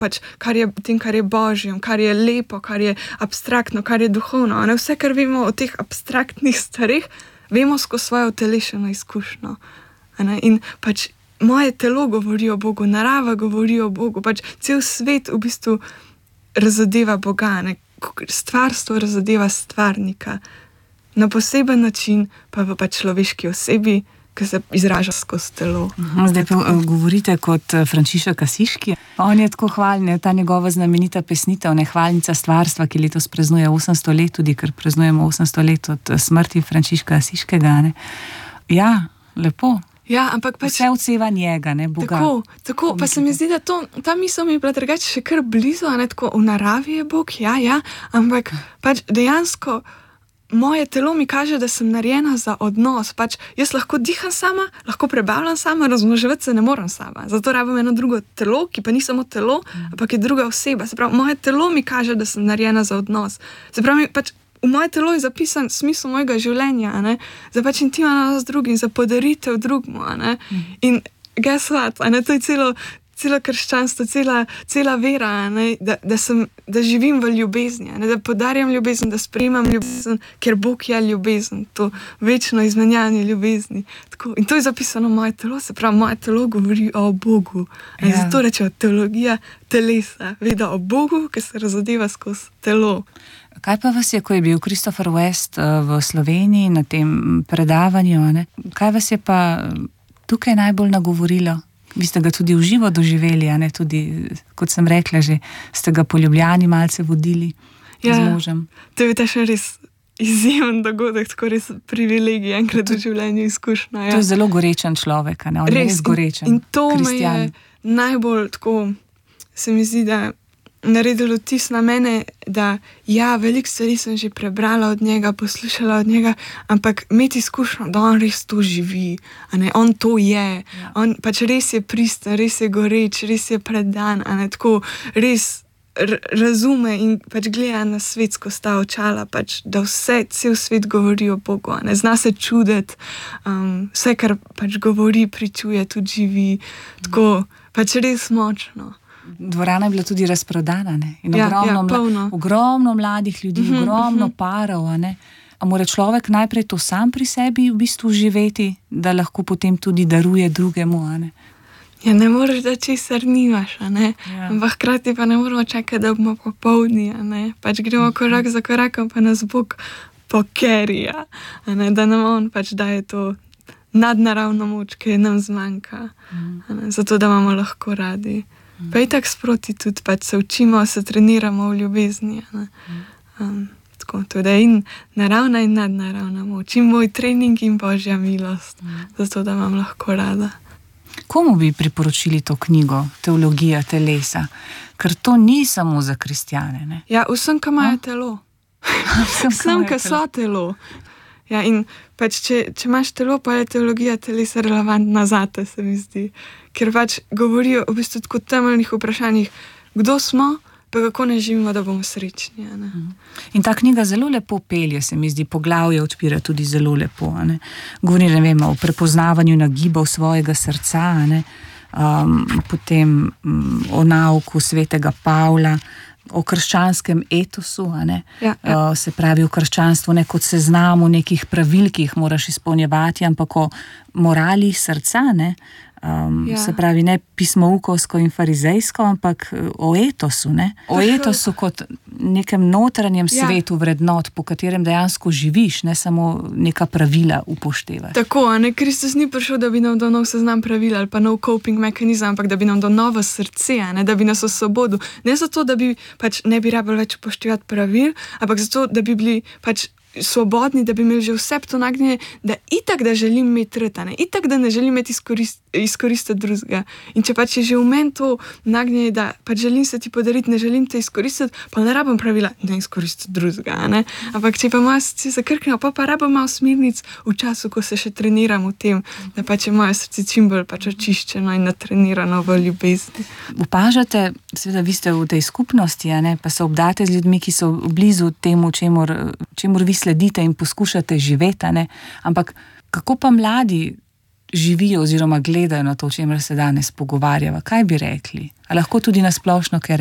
pač kar je tem, kar je božjem, kar je lepo, kar je abstraktno, kar je duhovno. A ne? Vse, kar vemo o teh abstraktnih stvareh, vemo skozi svojo telesno izkušnjo. A ne? In pač moje telo govori o Bogu, narava govori o Bogu, pač cel svet v bistvu razodeva Boga, ne? Stvarstvo razodeva stvarnika. Na poseben način pa v pač človeški osebi, ki se izraža skozi telo. Zdaj pa govorite kot Frančišek Asiški. On je tako hvalen, ta njegova znamenita pesnitev, hvalnica stvarstva, ki letos praznuje 800 let, tudi ker praznujemo 800 let od smrti Frančiška Asiškega. Ne? Ja, lepo. Ja, ampak pač vse odseva njega, ne, Boga. Tako, pa se mi zdi, da ta misel mi je bila drugače še kar blizu, a ne, tako v naravi je Bog, ja, ampak pač dejansko moje telo mi kaže, da sem narejena za odnos, pač jaz lahko diham sama, lahko prebavljam sama, razmnoževati se ne morem sama, zato rabim eno drugo telo, ki pa ni samo telo, ampak je druga oseba, se pravi, moje telo mi kaže, da sem narejena za odnos, se pravi, pač v moje telo je zapisan smisel mojega življenja, a ne? Za pač intiman z drugim, za podaritev drugmu, a ne? In guess what, a ne? To je celo krščanstvo, cela vera, a ne? Da živim v ljubezni, a ne? Da podarjam ljubezen, da sprejemam ljubezen, ker Bog je ljubezen, to večno izmenjanje ljubezni. Tako. In to je zapisano v moje telo, se pravi, moje telo govori o Bogu. Ja. Zato rečejo teologija telesa, veda o Bogu, ki se razodeva skozi telo. Kaj pa vas je, ko je bil Christopher West v Sloveniji na tem predavanju, ne? Kaj vas je pa tukaj najbolj nagovorilo? Vi ste ga tudi v živo doživeli, a ne? Tudi, kot sem rekla, že ste ga po Ljubljani malce vodili z možem. To je še res izjemen dogodek, tako res privilegij, enkrat v življenju izkušnja. Ja. To je zelo gorečen človek, a ne? On je res gorečen. In to Kristjan. Me je najbolj tako, se mi zdi, da naredilo vtis na mene, da veliko stvari sem že prebrala od njega, poslušala od njega, ampak imeti izkušnjo, da on res to živi, a ne, on to je, on pač res je pristen, res je goreč, res je predan, a ne, tako res razume in pač gleda na svet skozi ta očala, pač, da cel svet govori o Bogu, a ne, zna se čuditi, vse, kar pač govori, pričuje, tudi živi, tako, pač res močno. Dvorana je bila tudi razprodana, ne? In ogromno mladih ljudi, ogromno parov, a ne? A mora človek najprej to sam pri sebi v bistvu živeti, da lahko potem tudi daruje drugemu, a ne? Ja, ne moreš, da česar nimaš, a ne? Ampak hkrati pa ne moramo čakati, da bomo popolni, a ne? Pač gremo korak za korakom, pa nas Bog pokerja, a ne? Da nam on pač daje to nadnaravno moč, ki nam zmanjka, a ne? Zato, da imamo lahko radi. Pa je tako sproti tudi, pač se učimo, se treniramo v ljubezni. Tako, to je in naravna in nadnaravna moč, in moj trening in božja milost, zato da imam lahko rada. Komu bi priporočili to knjigo, Teologija telesa? Ker to ni samo za kristjane, ne? Ja, vsem, ki imajo telo. Vsem, ki so telo. Ja, in pač, če imaš telo, pa je teologija telesa relevantna zate, se mi zdi. Ker pač govorijo v bistvu tako temeljnih vprašanjih, kdo smo, pa kako ne živimo, da bomo srečni. Ne? In ta knjiga zelo lepo pelje, se mi zdi, poglavje odpira tudi zelo lepo. Ne? Govori, ne vem, o prepoznavanju nagibov svojega srca, ne? Potem o nauku svetega Pavla, o krščanskem etosu, a ne? Se pravi, v krščanstvu ne kot seznamu nekih pravil, ki jih moraš izpolnjevati, ampak o morali srca, ne? Se pravi, ne pismoukovsko in farizejsko, ampak o etosu, ne? O etosu kot nekem notranjem svetu vrednot, po katerem dejansko živiš, ne samo neka pravila upoštevaš. Tako, a ne, Kristus ni prišel, da bi nam dal nov seznam pravil ali pa nov coping mehanizem, ampak da bi nam dal novo srce, a ne, da bi nas osvobodil. Ne zato, da bi pač ne bi rabili več upoštevati pravil, ampak zato, da bi bili pač svobodni, da bi imeli že vse to nagnjenje, da itak, da želim imeti rtane, itak, da ne želim imeti izkoristiti drugega. In če pač je že v meni to nagnjenje, da pač želim se ti podariti, ne želim te izkoristiti, pa ne rabim pravila, ne izkoristiti drugega, ne? Ampak če pa moja srce zakrknejo, pa rabim malo smirnic v času, ko se še treniram v tem, da pač je moje srce čim bolj pač očiščeno in natrenirano v ljubezni. Opažate, seveda vi ste v tej skupnosti, a ne, pa se obdate z ljudmi, ki so blizu temu, čemur vi sledite in poskušate živeti, ne? Ampak kako pa mladi živijo oziroma gledajo na to, o čemer se danes pogovarjava, kaj bi rekli? A lahko tudi na splošno kaj